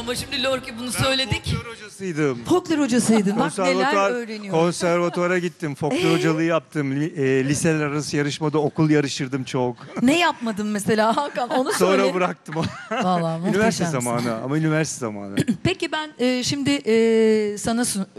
ama şimdi Lorki bunu söyledik. Folklor hocasıydım. Folklor hocasıydın. Bak neler öğreniyorsun. Konservatuvara gittim. Folklor hocalığı yaptım. Liseler arası yarışmada okul yarışırdım çok. Ne yapmadın mesela Hakan? Onu söyle. Sonra bıraktım. Vallahi Üniversite muhteşemsin. zamanı ama üniversite zamanı. Peki ben şimdi sana